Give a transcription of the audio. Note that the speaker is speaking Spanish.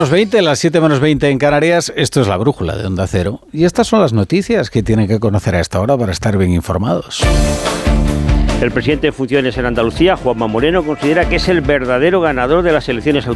20, las 7 menos 20 en Canarias, esto es La Brújula de Onda Cero. Y estas son las noticias que tienen que conocer a esta hora para estar bien informados. El presidente en funciones en Andalucía, Juanma Moreno, considera que es el verdadero ganador de las elecciones autonómicas.